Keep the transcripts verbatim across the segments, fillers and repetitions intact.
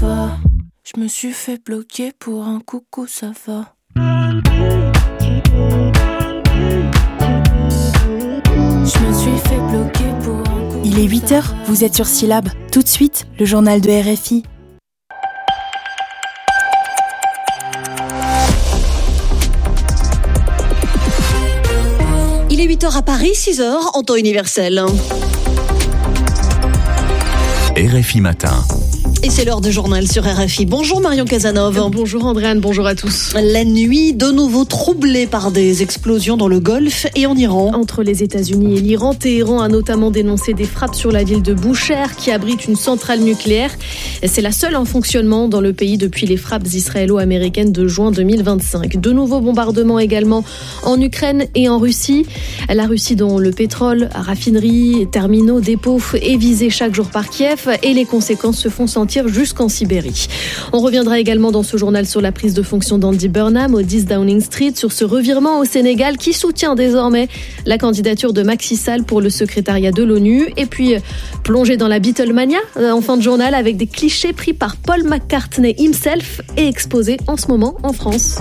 va. Je me suis fait bloquer pour un coucou, ça va. Je me suis fait bloquer pour un coucou. Il est huit heures, vous êtes sur Syllab. Tout de suite, le journal de R F I. Il est huit heures à Paris, six heures en temps universel. R F I Matin. Et c'est l'heure du journal sur R F I. Bonjour Marion Casanov. Bonjour Andréane, bonjour à tous. La nuit, de nouveau troublée par des explosions dans le Golfe et en Iran. Entre les États-Unis et l'Iran, Téhéran a notamment dénoncé des frappes sur la ville de Boucher qui abrite une centrale nucléaire. C'est la seule en fonctionnement dans le pays depuis les frappes israélo-américaines de juin deux mille vingt-cinq. De nouveaux bombardements également en Ukraine et en Russie. La Russie dont le pétrole, raffineries, terminaux, dépôts est visé chaque jour par Kiev et les conséquences se font sentir jusqu'en Sibérie. On reviendra également dans ce journal sur la prise de fonction d'Andy Burnham au dix Downing Street, sur ce revirement au Sénégal qui soutient désormais la candidature de Macky Sall pour le secrétariat de l'ONU. Et puis, plonger dans la Beatlemania en fin de journal avec des clichés pris par Paul McCartney himself et exposés en ce moment en France.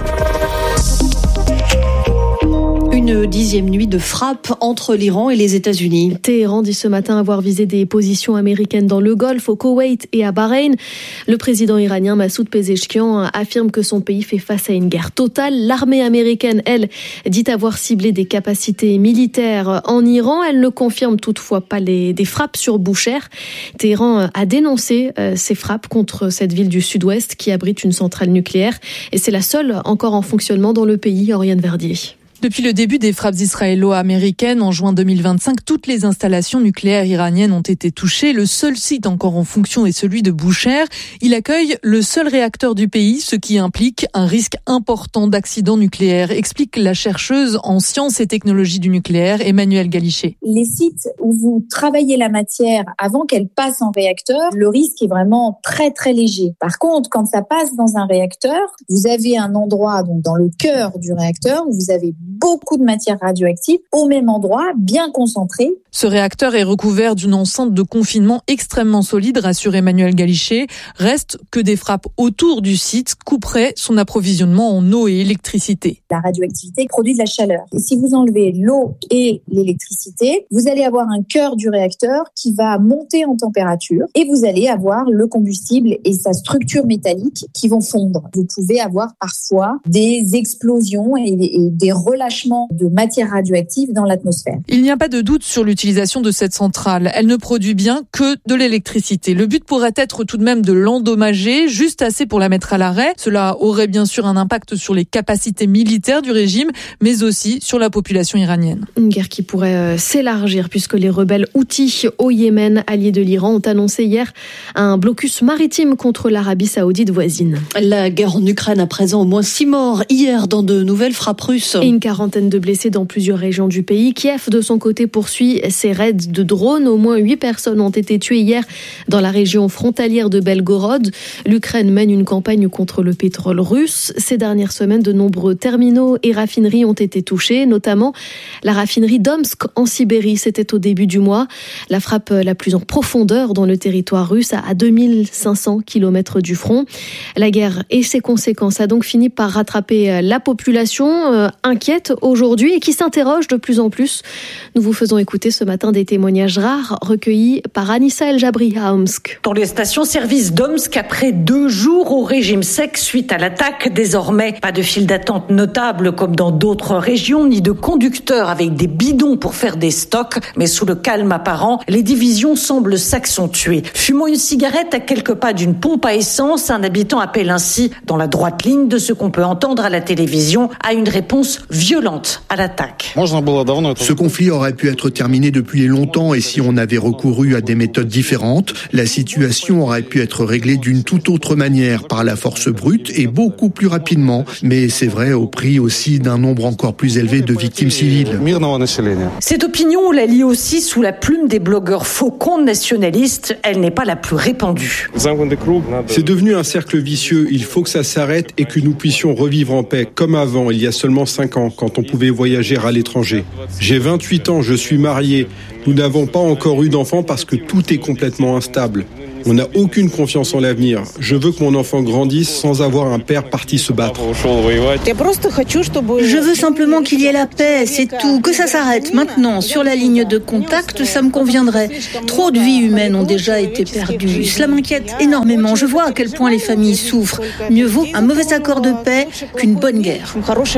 Une dixième nuit de frappe entre l'Iran et les États-Unis. Téhéran dit ce matin avoir visé des positions américaines dans le Golfe, au Koweït et à Bahreïn. Le président iranien Massoud Pezeshkian affirme que son pays fait face à une guerre totale. L'armée américaine, elle, dit avoir ciblé des capacités militaires en Iran. Elle ne confirme toutefois pas les, des frappes sur Boucher. Téhéran a dénoncé euh, ces frappes contre cette ville du sud-ouest qui abrite une centrale nucléaire. Et c'est la seule encore en fonctionnement dans le pays, Oriane Verdier. Depuis le début des frappes israélo-américaines en juin deux mille vingt-cinq, toutes les installations nucléaires iraniennes ont été touchées. Le seul site encore en fonction est celui de Boucher. Il accueille le seul réacteur du pays, ce qui implique un risque important d'accident nucléaire, explique la chercheuse en sciences et technologies du nucléaire, Emmanuelle Galichet. Les sites où vous travaillez la matière avant qu'elle passe en réacteur, le risque est vraiment très très léger. Par contre, quand ça passe dans un réacteur, vous avez un endroit donc dans le cœur du réacteur où vous avez beaucoup de matière radioactive au même endroit, bien concentrée. Ce réacteur est recouvert d'une enceinte de confinement extrêmement solide, rassure Emmanuelle Galichet. Reste que des frappes autour du site couperaient son approvisionnement en eau et électricité. La radioactivité produit de la chaleur. Et si vous enlevez l'eau et l'électricité, vous allez avoir un cœur du réacteur qui va monter en température et vous allez avoir le combustible et sa structure métallique qui vont fondre. Vous pouvez avoir parfois des explosions et des, et des relâchement de matière radioactive dans l'atmosphère. Il n'y a pas de doute sur l'utilisation de cette centrale. Elle ne produit bien que de l'électricité. Le but pourrait être tout de même de l'endommager, juste assez pour la mettre à l'arrêt. Cela aurait bien sûr un impact sur les capacités militaires du régime, mais aussi sur la population iranienne. Une guerre qui pourrait s'élargir puisque les rebelles Houthis au Yémen, alliés de l'Iran, ont annoncé hier un blocus maritime contre l'Arabie saoudite voisine. La guerre en Ukraine à présent, au moins six morts hier dans de nouvelles frappes russes. Et une quarantaine de blessés dans plusieurs régions du pays. Kiev, de son côté, poursuit ses raids de drones. Au moins huit personnes ont été tuées hier dans la région frontalière de Belgorod. L'Ukraine mène une campagne contre le pétrole russe. Ces dernières semaines, de nombreux terminaux et raffineries ont été touchés, notamment la raffinerie d'Omsk en Sibérie. C'était au début du mois. La frappe la plus en profondeur dans le territoire russe, à deux mille cinq cents kilomètres du front. La guerre et ses conséquences a donc fini par rattraper la population euh, inquiète aujourd'hui et qui s'interroge de plus en plus. Nous vous faisons écouter ce matin des témoignages rares recueillis par Anissa El Jabri à Omsk. Dans les stations-service d'Omsk, après deux jours au régime sec suite à l'attaque, désormais pas de file d'attente notable comme dans d'autres régions, ni de conducteurs avec des bidons pour faire des stocks, mais sous le calme apparent, les divisions semblent s'accentuer. Fumant une cigarette à quelques pas d'une pompe à essence, un habitant appelle ainsi, dans la droite ligne de ce qu'on peut entendre à la télévision, à une réponse violente à l'attaque. Ce conflit aurait pu être terminé depuis longtemps et si on avait recouru à des méthodes différentes, la situation aurait pu être réglée d'une toute autre manière, par la force brute et beaucoup plus rapidement. Mais c'est vrai au prix aussi d'un nombre encore plus élevé de victimes civiles. Cette opinion, on la lit aussi sous la plume des blogueurs faucons nationalistes. Elle n'est pas la plus répandue. C'est devenu un cercle vicieux. Il faut que ça s'arrête et que nous puissions revivre en paix, comme avant, il y a seulement cinq ans, quand on pouvait voyager à l'étranger. J'ai vingt-huit ans, je suis marié. Nous n'avons pas encore eu d'enfants parce que tout est complètement instable. On n'a aucune confiance en l'avenir. Je veux que mon enfant grandisse sans avoir un père parti se battre. Je veux simplement qu'il y ait la paix, c'est tout. Que ça s'arrête maintenant. Sur la ligne de contact, ça me conviendrait. Trop de vies humaines ont déjà été perdues. Cela m'inquiète énormément. Je vois à quel point les familles souffrent. Mieux vaut un mauvais accord de paix qu'une bonne guerre.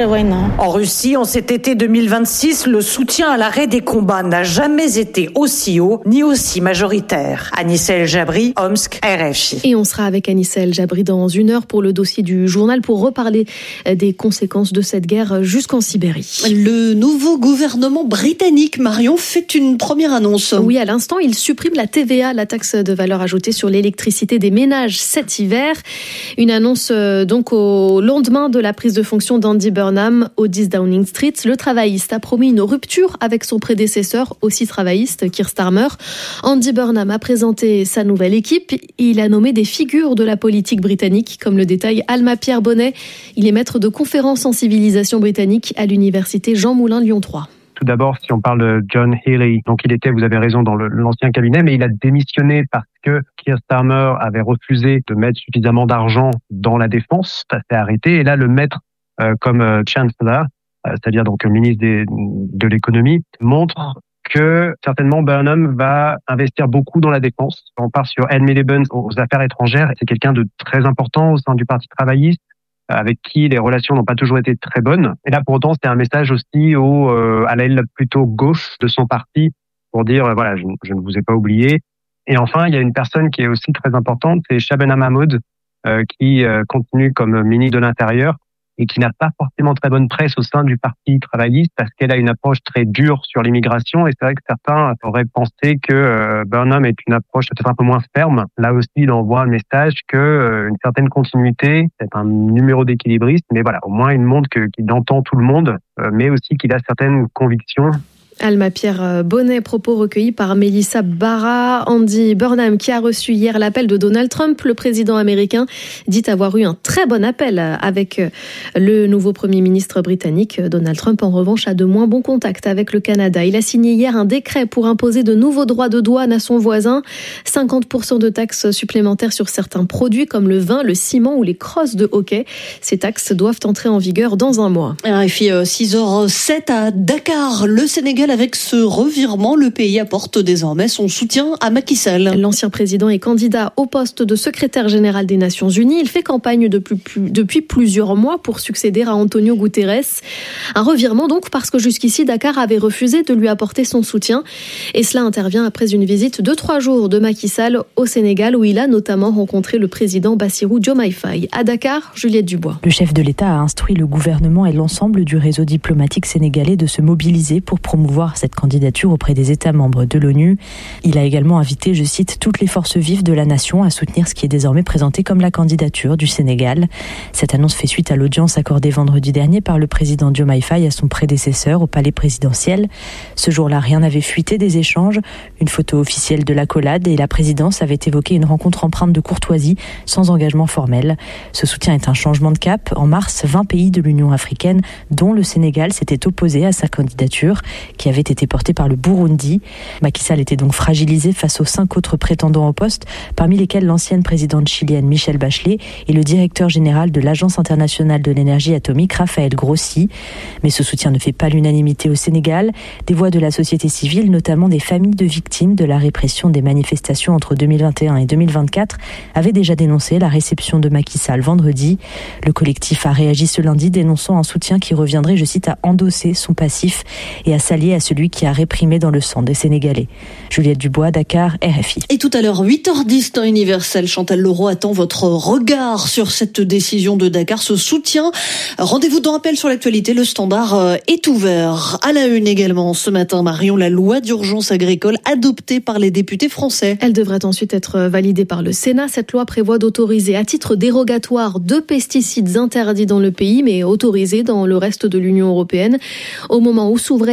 En Russie, en cet été deux mille vingt-six, le soutien à l'arrêt des combats n'a jamais été aussi haut ni aussi majoritaire. Anissa El Jabri, Omsk, R F I. Et on sera avec Anissa El Jabri dans une heure pour le dossier du journal pour reparler des conséquences de cette guerre jusqu'en Sibérie. Le nouveau gouvernement britannique, Marion, fait une première annonce. Oui, à l'instant, il supprime la T V A, la taxe de valeur ajoutée sur l'électricité des ménages cet hiver. Une annonce donc au lendemain de la prise de fonction d'Andy Burnham au dix Downing Street. Le travailliste a promis une rupture avec son prédécesseur, aussi travailliste, Keir Starmer. Andy Burnham a présenté sa nouvelle équipe. Il a nommé des figures de la politique britannique, comme le détaille Alma-Pierre Bonnet. Il est maître de conférences en civilisation britannique à l'université Jean Moulin Lyon trois. Tout d'abord, si on parle de John Healey, donc il était, vous avez raison, dans le, l'ancien cabinet, mais il a démissionné parce que Keir Starmer avait refusé de mettre suffisamment d'argent dans la défense. Ça s'est arrêté. Et là, le mettre euh, comme euh, Chancellor, euh, c'est-à-dire donc ministre des, de l'économie, montre que certainement Burnham va investir beaucoup dans la défense. On part sur Ed Miliband aux affaires étrangères. C'est quelqu'un de très important au sein du Parti travailliste, avec qui les relations n'ont pas toujours été très bonnes. Et là, pour autant, c'est un message aussi au, euh, à l'aile plutôt gauche de son parti pour dire, euh, voilà, je, je ne vous ai pas oublié. Et enfin, il y a une personne qui est aussi très importante, c'est Shabana Mahmoud, euh, qui euh, continue comme ministre de l'Intérieur et qui n'a pas forcément très bonne presse au sein du Parti travailliste parce qu'elle a une approche très dure sur l'immigration. Et c'est vrai que certains auraient pensé que euh, Burnham est une approche peut-être un peu moins ferme. Là aussi, il envoie un message que euh, une certaine continuité, c'est un numéro d'équilibriste, mais voilà, au moins il montre que, qu'il entend tout le monde, euh, mais aussi qu'il a certaines convictions. Alma-Pierre Bonnet, propos recueillis par Mélissa Barra. Andy Burnham, qui a reçu hier l'appel de Donald Trump, le président américain, dit avoir eu un très bon appel avec le nouveau Premier ministre britannique. Donald Trump, en revanche, a de moins bons contacts avec le Canada. Il a signé hier un décret pour imposer de nouveaux droits de douane à son voisin, cinquante pour cent de taxes supplémentaires sur certains produits comme le vin, le ciment ou les crosses de hockey. Ces taxes doivent entrer en vigueur dans un mois. R F I, six heures sept à Dakar, le Sénégal. Avec ce revirement, le pays apporte désormais son soutien à Macky Sall. L'ancien président est candidat au poste de secrétaire général des Nations Unies. Il fait campagne depuis, plus, depuis plusieurs mois pour succéder à Antonio Guterres. Un revirement donc parce que jusqu'ici, Dakar avait refusé de lui apporter son soutien. Et cela intervient après une visite de trois jours de Macky Sall au Sénégal où il a notamment rencontré le président Bassirou Diomaye Faye. À Dakar, Juliette Dubois. Le chef de l'État a instruit le gouvernement et l'ensemble du réseau diplomatique sénégalais de se mobiliser pour promouvoir cette candidature auprès des États membres de l'ONU. Il a également invité, je cite, toutes les forces vives de la nation à soutenir ce qui est désormais présenté comme la candidature du Sénégal. Cette annonce fait suite à l'audience accordée vendredi dernier par le président Diomaye Faye à son prédécesseur au palais présidentiel. Ce jour-là, rien n'avait fuité des échanges. Une photo officielle de l'accolade et la présidence avait évoqué une rencontre empreinte de courtoisie sans engagement formel. Ce soutien est un changement de cap. En mars, vingt pays de l'Union africaine, dont le Sénégal, s'étaient opposés à sa candidature, qui avait été porté par le Burundi. Macky Sall était donc fragilisé face aux cinq autres prétendants au poste, parmi lesquels l'ancienne présidente chilienne Michelle Bachelet et le directeur général de l'Agence internationale de l'énergie atomique Raphaël Grossi. Mais ce soutien ne fait pas l'unanimité au Sénégal. Des voix de la société civile, notamment des familles de victimes de la répression des manifestations entre deux mille vingt et un et deux mille vingt-quatre, avaient déjà dénoncé la réception de Macky Sall vendredi. Le collectif a réagi ce lundi, dénonçant un soutien qui reviendrait, je cite, à endosser son passif et à s'allier à celui qui a réprimé dans le sang des Sénégalais. Juliette Dubois, Dakar, R F I. Et tout à l'heure, huit heures dix, temps universel. Chantal Leroux attend votre regard sur cette décision de Dakar, ce soutien. Rendez-vous dans Appel sur l'actualité. Le standard est ouvert. À la une également ce matin, Marion, la loi d'urgence agricole adoptée par les députés français. Elle devrait ensuite être validée par le Sénat. Cette loi prévoit d'autoriser à titre dérogatoire deux pesticides interdits dans le pays, mais autorisés dans le reste de l'Union européenne. Au moment où s'ouvraient les débats dans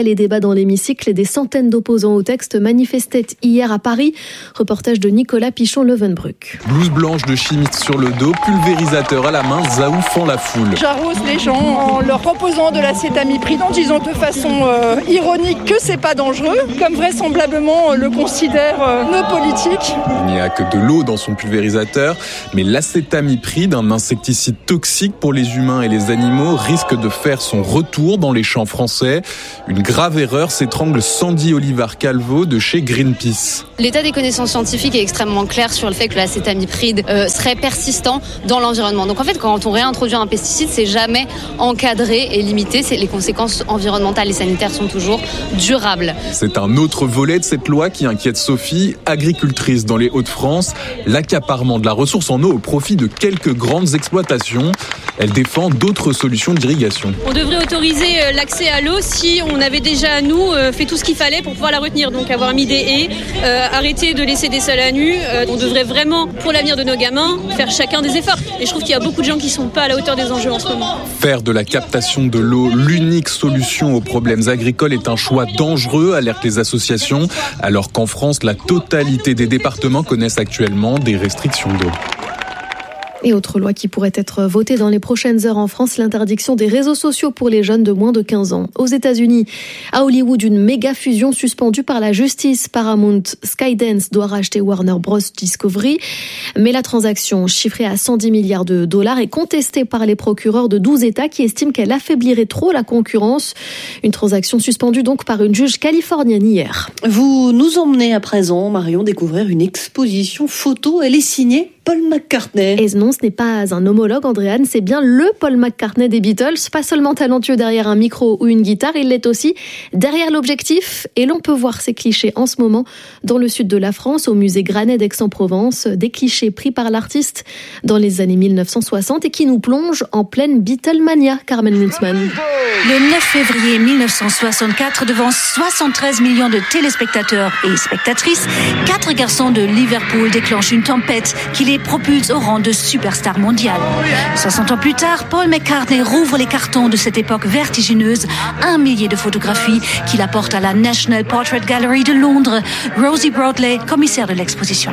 dans l'hémicycle et des centaines d'opposants au texte manifestaient hier à Paris. Reportage de Nicolas Pichon-Levenbruck. Blouse blanche de chimiste sur le dos, pulvérisateur à la main, Zaou fend la foule. J'arrose les gens en leur proposant de l'acétamipride en disant de façon euh, ironique que c'est pas dangereux, comme vraisemblablement euh, le considèrent euh, nos politiques. Il n'y a que de l'eau dans son pulvérisateur, mais l'acétamipride, un insecticide toxique pour les humains et les animaux, risque de faire son retour dans les champs français. Une grave erreur, s'étrangle Sandy Olivar-Calvo de chez Greenpeace. L'état des connaissances scientifiques est extrêmement clair sur le fait que l'acétamipride euh, serait persistant dans l'environnement. Donc en fait, quand on réintroduit un pesticide, c'est jamais encadré et limité. C'est, les conséquences environnementales et sanitaires sont toujours durables. C'est un autre volet de cette loi qui inquiète Sophie, agricultrice dans les Hauts-de-France. L'accaparement de la ressource en eau au profit de quelques grandes exploitations. Elle défend d'autres solutions d'irrigation. On devrait autoriser l'accès à l'eau si on avait déjà, nous, fait tout ce qu'il fallait pour pouvoir la retenir. Donc avoir mis des haies, euh, arrêter de laisser des sols à nu. Euh, on devrait vraiment, pour l'avenir de nos gamins, faire chacun des efforts. Et je trouve qu'il y a beaucoup de gens qui ne sont pas à la hauteur des enjeux en ce moment. Faire de la captation de l'eau l'unique solution aux problèmes agricoles est un choix dangereux, alertent les associations, alors qu'en France, la totalité des départements connaissent actuellement des restrictions d'eau. Et autre loi qui pourrait être votée dans les prochaines heures en France, l'interdiction des réseaux sociaux pour les jeunes de moins de quinze ans. Aux États-Unis, à Hollywood, une méga fusion suspendue par la justice. Paramount Skydance doit racheter Warner Bros. Discovery. Mais la transaction, chiffrée à cent dix milliards de dollars, est contestée par les procureurs de douze États qui estiment qu'elle affaiblirait trop la concurrence. Une transaction suspendue donc par une juge californienne hier. Vous nous emmenez à présent, Marion, découvrir une exposition photo. Elle est signée Paul McCartney. Et non, ce n'est pas un homologue, Andréane, c'est bien le Paul McCartney des Beatles. Pas seulement talentueux derrière un micro ou une guitare, il l'est aussi derrière l'objectif. Et l'on peut voir ces clichés en ce moment dans le sud de la France, au musée Granet d'Aix-en-Provence. Des clichés pris par l'artiste dans les années mille neuf cent soixante et qui nous plongent en pleine Beatlemania, Carmen Munzman. Le neuf février mille neuf cent soixante-quatre, devant soixante-treize millions de téléspectateurs et spectatrices, quatre garçons de Liverpool déclenchent une tempête qui les propulse au rang de superstar mondiale. soixante ans plus tard, Paul McCartney rouvre les cartons de cette époque vertigineuse, un millier de photographies qu'il apporte à la National Portrait Gallery de Londres. Rosie Broadley, commissaire de l'exposition.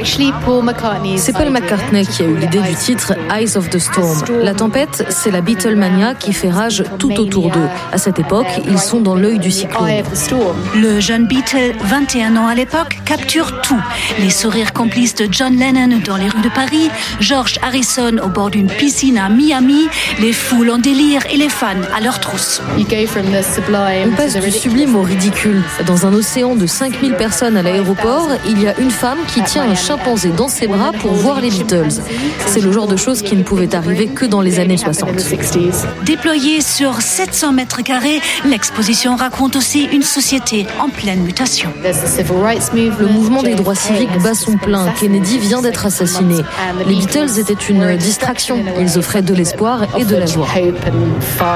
C'est Paul McCartney qui a eu l'idée du titre Eyes of the Storm. La tempête, c'est la Beatlemania qui fait rage tout autour d'eux. À cette époque, ils sont dans l'œil du cyclone. Le jeune Beatle, vingt et un ans à l'époque, capture tout. Les sourires complices de John Lennon dans les rues de Paris, George Harrison au bord d'une piscine à Miami, les foules en délire et les fans à leur trousse. On passe du sublime au ridicule. Dans un océan de cinq mille personnes à l'aéroport, il y a une femme qui tient un chimpanzé dans ses bras pour voir les Beatles. C'est le genre de choses qui ne pouvait arriver que dans les années soixante. Déployée sur sept cents mètres carrés, l'exposition raconte aussi une société en pleine mutation. Le mouvement des droits civiques bat son plein. Kennedy vient d'être assassiné. Les Beatles étaient une distraction. Ils offraient de l'espoir et de la joie.